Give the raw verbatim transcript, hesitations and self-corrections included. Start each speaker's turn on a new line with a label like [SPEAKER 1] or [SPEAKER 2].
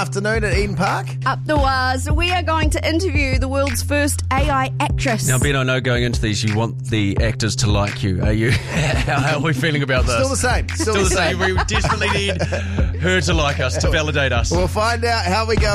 [SPEAKER 1] Afternoon at Eden Park.
[SPEAKER 2] Up the wires, we are going to interview the world's first A I actress.
[SPEAKER 3] Now, Ben, I know going into these, you want the actors to like you. Are you? How are we feeling about this?
[SPEAKER 1] Still the same. Still,
[SPEAKER 3] Still the same. We desperately need her to like us, to validate us.
[SPEAKER 1] We'll find out how we go.